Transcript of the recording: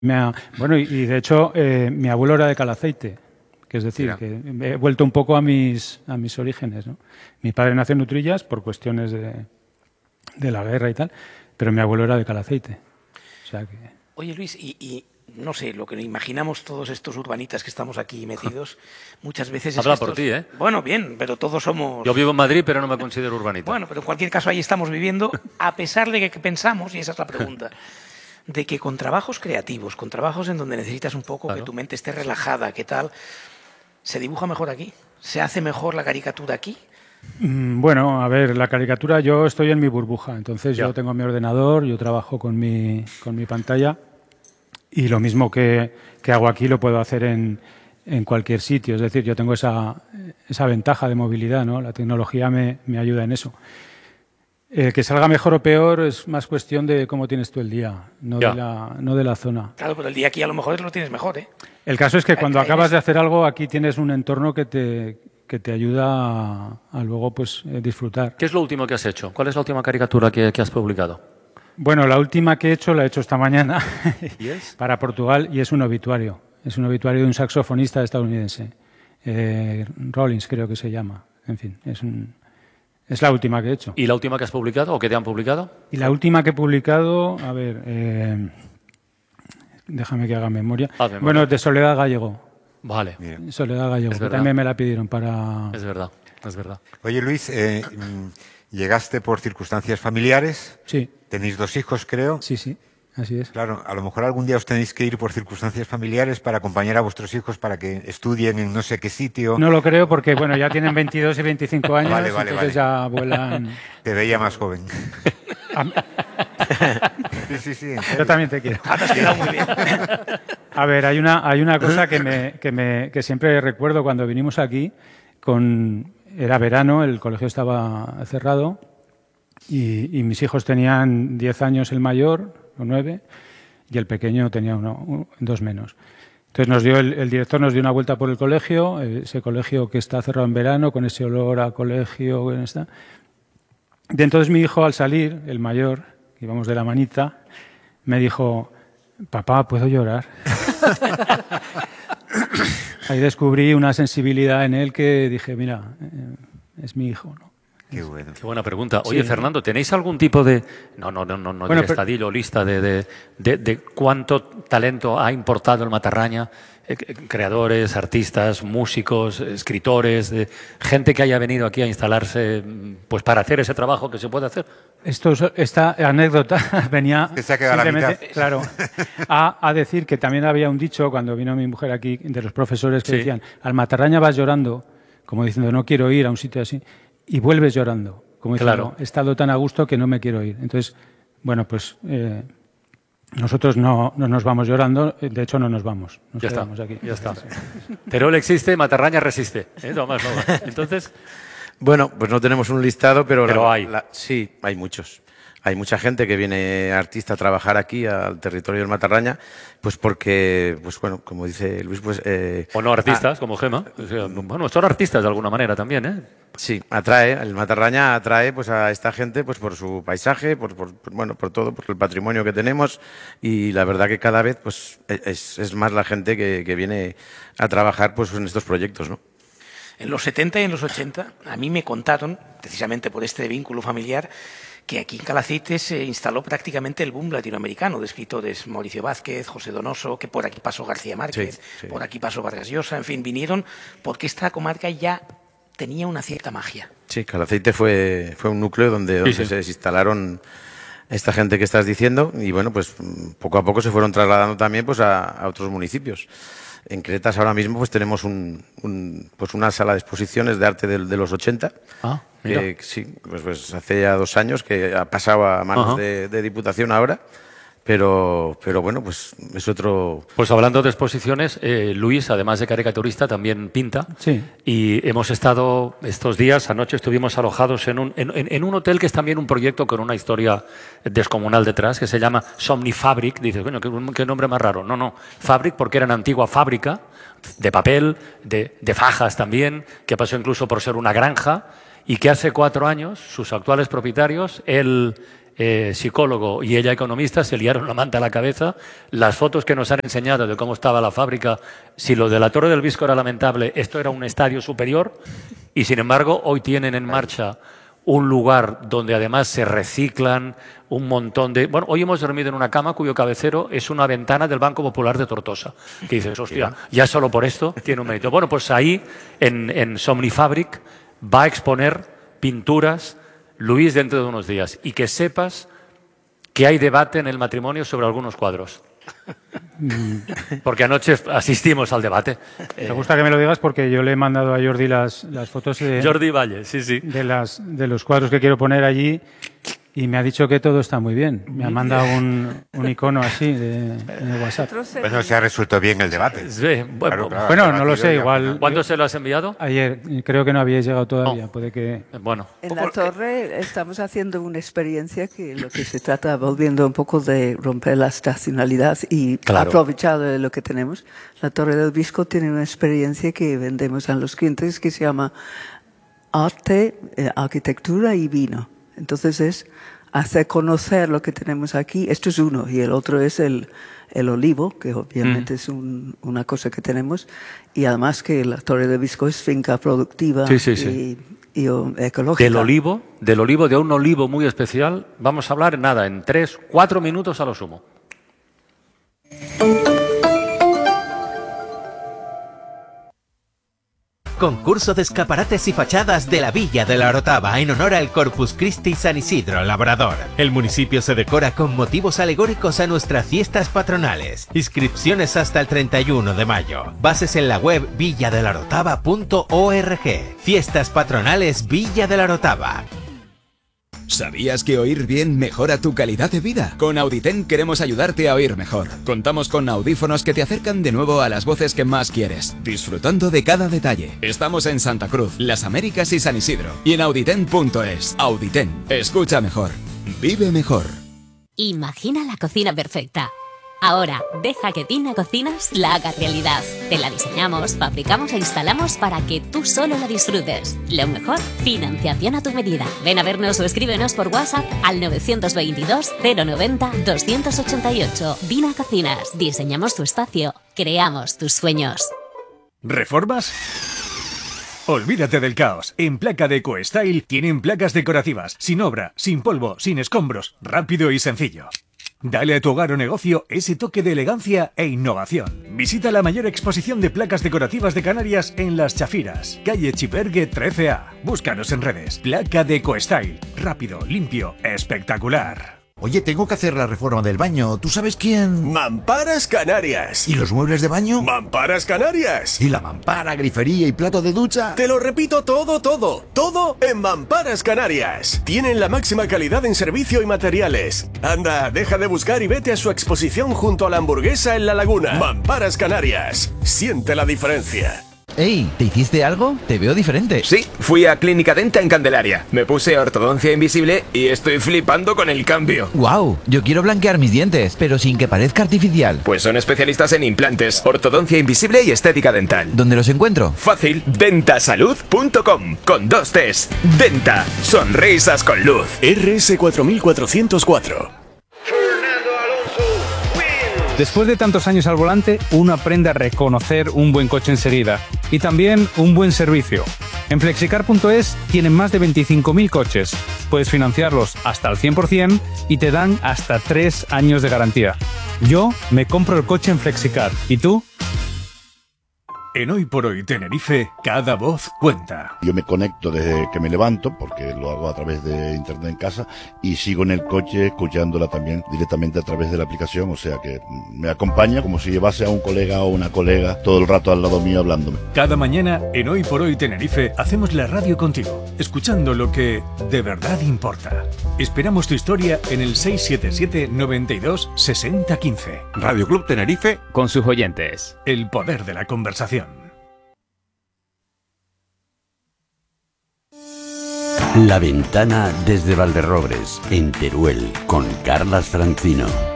Bueno, y de hecho, mi abuelo era de Calaceite, que es decir, Mira. que he vuelto un poco a mis orígenes, ¿no? Mi padre nació en Utrillas por cuestiones de la guerra y tal, pero mi abuelo era de Calaceite. O sea que... Oye, Luis, y no sé, lo que imaginamos todos estos urbanitas que estamos aquí metidos, muchas veces... Habla por ti, ¿eh? Bueno, bien, pero todos somos... Yo vivo en Madrid, pero no me considero urbanita. Bueno, pero en cualquier caso ahí estamos viviendo, a pesar de que pensamos, y esa es la pregunta, de que con trabajos creativos, con trabajos en donde necesitas un poco que tu mente esté relajada, ¿qué tal? ¿Se dibuja mejor aquí? ¿Se hace mejor la caricatura aquí? Bueno, a ver, la caricatura, yo estoy en mi burbuja, entonces yo tengo mi ordenador, yo trabajo con mi pantalla y lo mismo que hago aquí lo puedo hacer en cualquier sitio. Es decir, yo tengo esa ventaja de movilidad, ¿no? La tecnología me ayuda en eso. Que salga mejor o peor es más cuestión de cómo tienes tú el día, no de la zona. Claro, pero el día aquí a lo mejor lo tienes mejor, ¿eh? El caso es que cuando acabas de hacer algo, aquí tienes un entorno que te ayuda a luego pues disfrutar. ¿Qué es lo último que has hecho? ¿Cuál es la última caricatura que has publicado? Bueno, la última que he hecho la he hecho esta mañana ¿Y es? para Portugal y es un obituario. Es un obituario de un saxofonista estadounidense. Rollins creo que se llama. En fin, es la última que he hecho. ¿Y la última que has publicado o que te han publicado? Y la última que he publicado, a ver, déjame que haga memoria. Bueno, de Soledad Gallego. Vale. Soledad Gallego, que también me la pidieron para... Es verdad, es verdad. Oye, Luis, llegaste por circunstancias familiares. Sí. Tenéis 2 hijos, creo. Sí, sí, así es. Claro, a lo mejor algún día os tenéis que ir por circunstancias familiares para acompañar a vuestros hijos para que estudien en no sé qué sitio. No lo creo porque, bueno, ya tienen 22 y 25 años, Vale, entonces ya vuelan... Te veía más joven. Sí. Yo también te quiero. Te has quedado muy bien. A ver, hay una cosa que siempre recuerdo cuando vinimos aquí. Era verano, el colegio estaba cerrado y mis hijos tenían 10 años el mayor, o 9, y el pequeño tenía 2 menos. Entonces el director nos dio una vuelta por el colegio, ese colegio que está cerrado en verano, con ese olor a colegio. Y entonces mi hijo, al salir, el mayor, íbamos de la manita, me dijo: papá, ¿puedo llorar? Ahí descubrí una sensibilidad en él que dije, mira, es mi hijo, ¿no? Qué bueno. Qué buena pregunta. Oye, sí. Fernando, ¿tenéis algún tipo de... No, bueno, estadillo, lista de cuánto talento ha importado el Matarraña? Creadores, artistas, músicos, escritores, gente que haya venido aquí a instalarse pues para hacer ese trabajo que se puede hacer. Esta anécdota venía simplemente, claro, a decir que también había un dicho cuando vino mi mujer aquí de los profesores que decían: al Matarraña vas llorando, como diciendo no quiero ir a un sitio así, y vuelves llorando, como diciendo he estado tan a gusto que no me quiero ir. Entonces, bueno, pues nosotros no nos vamos llorando, de hecho no nos vamos, nos quedamos aquí. Ya está. Teruel existe, Matarraña resiste. Tomás, no. Entonces... Bueno, pues no tenemos un listado, pero hay. Sí, hay muchos. Hay mucha gente que viene artista a trabajar aquí al territorio del Matarraña, pues porque, pues bueno, como dice Luis, pues... o no artistas, como Gema. Bueno, son artistas de alguna manera también, ¿eh? Sí, el Matarraña atrae pues a esta gente pues por su paisaje, por todo, por el patrimonio que tenemos, y la verdad que cada vez pues es más la gente que viene a trabajar pues en estos proyectos, ¿no? En los 70 y en los 80 a mí me contaron, precisamente por este vínculo familiar, que aquí en Calaceite se instaló prácticamente el boom latinoamericano de escritores. Mauricio Vázquez, José Donoso, que por aquí pasó García Márquez, sí. Por aquí pasó Vargas Llosa, en fin, vinieron porque esta comarca ya tenía una cierta magia. Sí, Calaceite fue un núcleo donde se instalaron esta gente que estás diciendo y bueno, pues poco a poco se fueron trasladando también pues a otros municipios. En Cretas ahora mismo pues tenemos pues una sala de exposiciones de arte de los 80. Ah, mira. Que sí, pues hace ya 2 años que ha pasado a manos de Diputación ahora. Pero bueno, pues es otro... Pues hablando de exposiciones, Luis, además de caricaturista, también pinta. Sí. Y hemos estado estos días, anoche estuvimos alojados en un hotel que es también un proyecto con una historia descomunal detrás, que se llama Somnifabric. Dices, bueno, qué nombre más raro. No, Fabric porque era una antigua fábrica de papel, de fajas también, que pasó incluso por ser una granja y que hace 4 años sus actuales propietarios, el psicólogo y ella economista, se liaron la manta a la cabeza. Las fotos que nos han enseñado de cómo estaba la fábrica, si lo de la Torre del Bisco era lamentable, esto era un estadio superior, y sin embargo hoy tienen en marcha un lugar donde además se reciclan un montón de... Bueno, hoy hemos dormido en una cama cuyo cabecero es una ventana del Banco Popular de Tortosa. Que dices, hostia, ya solo por esto tiene un mérito. Bueno, pues ahí, en Somnifabric, va a exponer pinturas Luis dentro de unos días. Y que sepas que hay debate en el matrimonio sobre algunos cuadros. Porque anoche asistimos al debate. Me gusta que me lo digas porque yo le he mandado a Jordi las fotos de Jordi Valle, sí, sí. de los cuadros que quiero poner allí y me ha dicho que todo está muy bien. Me ha mandado un icono así en el WhatsApp. Bueno, se ha resuelto bien el debate. Sí, Claro, bueno, no lo sé, igual... ¿Cuándo se lo has enviado? Ayer, creo que no habíais llegado todavía, puede que... Bueno. En la torre estamos haciendo una experiencia que lo que se trata, volviendo un poco de romper la estacionalidad y aprovechar de lo que tenemos. La Torre del Bisco tiene una experiencia que vendemos a los clientes que se llama Arte, Arquitectura y Vino. Entonces es hacer conocer lo que tenemos aquí. Esto es uno y el otro es el olivo, que obviamente es una cosa que tenemos, y además que la Torre del Bisco es finca productiva y ecológica. Del olivo, de un olivo muy especial, vamos a hablar en 3-4 minutos a lo sumo. Concurso de escaparates y fachadas de la Villa de la Orotava en honor al Corpus Christi San Isidro Labrador. El municipio se decora con motivos alegóricos a nuestras fiestas patronales. Inscripciones hasta el 31 de mayo. Bases en la web villadelarotava.org. Fiestas patronales Villa de la Orotava. ¿Sabías que oír bien mejora tu calidad de vida? Con Auditel queremos ayudarte a oír mejor. Contamos con audífonos que te acercan de nuevo a las voces que más quieres, disfrutando de cada detalle. Estamos en Santa Cruz, Las Américas y San Isidro. Y en auditen.es. Auditel. Escucha mejor. Vive mejor. Imagina la cocina perfecta. Ahora, deja que Dina Cocinas la haga realidad. Te la diseñamos, fabricamos e instalamos para que tú solo la disfrutes. Lo mejor, financiación a tu medida. Ven a vernos o escríbenos por WhatsApp al 922 090 288. Dina Cocinas. Diseñamos tu espacio. Creamos tus sueños. ¿Reformas? Olvídate del caos. En Placa de EcoStyle tienen placas decorativas, sin obra, sin polvo, sin escombros, rápido y sencillo. Dale a tu hogar o negocio ese toque de elegancia e innovación. Visita la mayor exposición de placas decorativas de Canarias en Las Chafiras, calle Chipergue 13A. Búscanos en redes. Placa de EcoStyle. Rápido, limpio, espectacular. Oye, tengo que hacer la reforma del baño. ¿Tú sabes quién? Mamparas Canarias. ¿Y los muebles de baño? Mamparas Canarias. ¿Y la mampara, grifería y plato de ducha? Te lo repito todo en Mamparas Canarias. Tienen la máxima calidad en servicio y materiales. Anda, deja de buscar y vete a su exposición junto a la Hamburguesa en La Laguna. Mamparas Canarias. Siente la diferencia. Ey, ¿te hiciste algo? Te veo diferente. Sí, fui a Clínica Denta en Candelaria. Me puse ortodoncia invisible y estoy flipando con el cambio. ¡Wow! Yo quiero blanquear mis dientes, pero sin que parezca artificial. Pues son especialistas en implantes, ortodoncia invisible y estética dental. ¿Dónde los encuentro? Fácil, dentasalud.com, con 2 T's. Denta, sonrisas con luz. RS 4404. Después de tantos años al volante, uno aprende a reconocer un buen coche enseguida y también un buen servicio. En Flexicar.es tienen más de 25.000 coches. Puedes financiarlos hasta el 100% y te dan hasta 3 años de garantía. Yo me compro el coche en Flexicar. ¿Y tú? En Hoy por Hoy Tenerife, cada voz cuenta. Yo me conecto desde que me levanto, porque lo hago a través de internet en casa, y sigo en el coche escuchándola también directamente a través de la aplicación, o sea que me acompaña como si llevase a un colega o una colega todo el rato al lado mío hablándome. Cada mañana en Hoy por Hoy Tenerife hacemos la radio contigo, escuchando lo que de verdad importa. Esperamos tu historia en el 677 92 60 15. Radio Club Tenerife con sus oyentes. El poder de la conversación. La Ventana desde Valderrobres, en Teruel, con Carlas Francino.